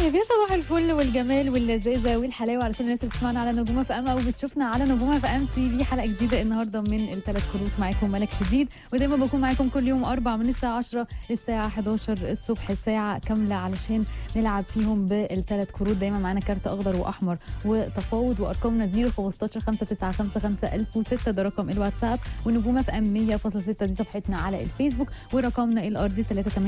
طيب يا صباح الفل والجمال واللذاذه والحلاوه على كل الناس اللي بتسمعنا على نجومه في ام او بتشوفنا على نجومه في ام تي في حلقه جديده النهارده من الثلاث كروت. معاكم ملك شديد، ودايما بكون معاكم كل يوم اربع من الساعه 10 للساعه 11 الصبح، ساعه كامله علشان نلعب فيهم بالثلاث كروت. دايما معانا كارت اخضر واحمر وتفاوض، وارقامنا 015 595 1006 ده رقم الواتساب، ونجومه في ام 100.6 دي صفحتنا على الفيسبوك، ورقمنا الارضي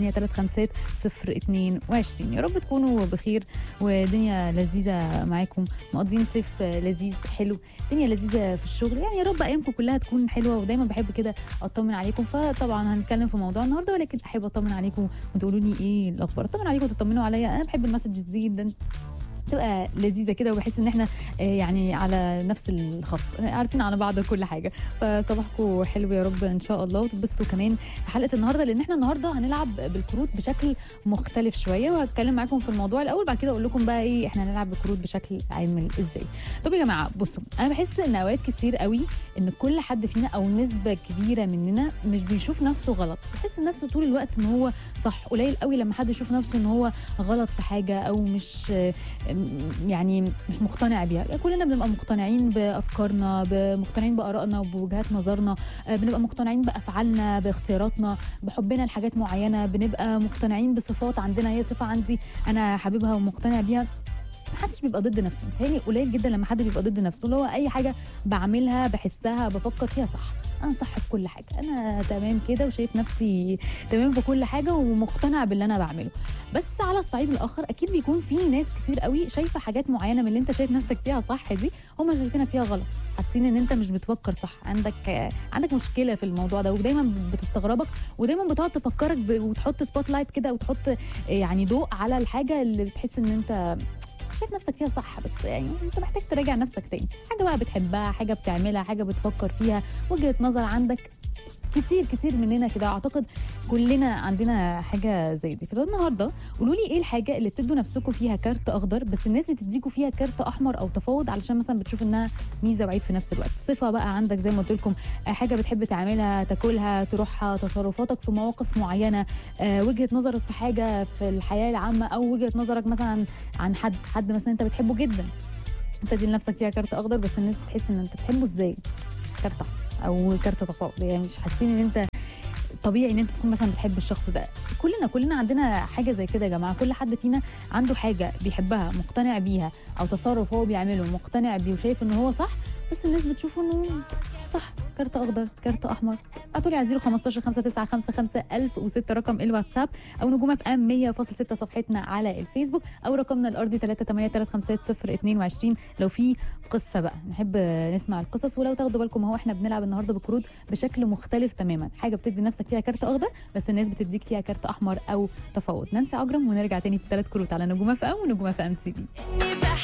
3835022. يا رب تكونوا بخير ودنيا لذيذه معاكم، مقضين صيف لذيذ حلو، دنيا لذيذه في الشغل. يعني يا رب ايامكم كلها تكون حلوه، ودايما بحب كده اطمن عليكم. فطبعا هنتكلم في موضوع النهارده، ولكن احب اطمن عليكم وتقولوا لي ايه الاخبار، اطمن عليكم وتطمنوا عليا. انا بحب المسجز دي جدا، تبقى لذيذه كده، وبحس ان احنا يعني على نفس الخط، عارفين على بعض كل حاجه. فصباحكم حلو يا رب ان شاء الله، وتتبسطوا كمان في حلقه النهارده، لان احنا النهارده هنلعب بالكروت بشكل مختلف شويه، وهتكلم معاكم في الموضوع الاول، بعد كده اقول لكم بقى ايه احنا هنلعب بالكروت بشكل عامل ازاي. طب يا جماعه بصوا، انا بحس ان اوقات كتير قوي ان كل حد فينا او نسبه كبيره مننا مش بيشوف نفسه غلط، بيحس نفسه طول الوقت ان هو صح. قليل قوي لما حد يشوف نفسه ان هو غلط في حاجه، او مش يعني مش مقتنع بيها. كلنا بنبقى مقتنعين بافكارنا، مقتنعين بارائنا وبوجهات نظرنا، بنبقى مقتنعين بافعالنا، باختياراتنا، بحبنا لحاجات معينه، بنبقى مقتنعين بصفات عندنا، هي صفه عندي انا حاببها ومقتنع بيها. محدش بيبقى ضد نفسه، متهيألي قليل جدا لما حد بيبقى ضد نفسه، اللي هو اي حاجه بعملها بحسها بفكر فيها صح، انا صح في كل حاجه، انا تمام كده وشايف نفسي تمام في كل حاجه ومقتنع باللي انا بعمله. بس على الصعيد الاخر اكيد بيكون في ناس كتير قوي شايفه حاجات معينه من اللي انت شايف نفسك فيها صح دي، هم شايفينك فيها غلط، حاسين ان انت مش بتفكر صح، عندك مشكله في الموضوع ده، ودايما بتستغربك، ودايما بتقعد تفكرك وتحط سبوت لايت كده، وتحط يعني ضوء على الحاجه اللي بتحس ان انت شايف نفسك فيها صح. بس يعني انت محتاج تراجع نفسك تاني، حاجه بقى بتحبها، حاجه بتعملها، حاجه بتفكر فيها، وجهه نظر عندك. كتير مننا كده، اعتقد كلنا عندنا حاجه زي دي. فده النهارده قولوا لي ايه الحاجه اللي بتدوا نفسكم فيها كارت اخضر، بس الناس بتديكوا فيها كارت احمر او تفاوض، علشان مثلا بتشوف انها ميزه وعيب في نفس الوقت. صفه بقى عندك زي ما قلت لكم، حاجه بتحب تعملها، تاكلها، تروحها، تصرفاتك في مواقف معينه، وجهه نظرك في حاجه في الحياه العامه، او وجهه نظرك مثلا عن حد مثلا انت بتحبه جدا، انت دي لنفسك فيها كارت اخضر، بس الناس تحس ان انت بتحبه ازاي، كارت احمر او كارت تفاوض. يعني مش حاسين ان انت طبيعي ان انت تكون مثلا بتحب الشخص ده. كلنا عندنا حاجه زي كده يا جماعه، كل حد فينا عنده حاجه بيحبها مقتنع بيها، او تصرف هو بيعمله مقتنع بيه وشايف ان هو صح، بس الناس بتشوفه انه مش صح. كارت اخضر، كارت احمر، ابعتوا لي على 015 595 1006 رقم الواتساب، او نجومه في ام 100.6 صفحتنا على الفيسبوك، او رقمنا الارضي 3835022. لو في قصه بقى نحب نسمع القصص. ولو تاخدوا بالكم اهو احنا بنلعب النهارده بكروت بشكل مختلف تماما، حاجه بتدي نفسك فيها كارت اخضر، بس الناس بتديك فيها كارت احمر او تفاوض. نانسي عجرم، ونرجع تاني في الثلاث كروت على نجومه في ام ونجومه في ام تي في.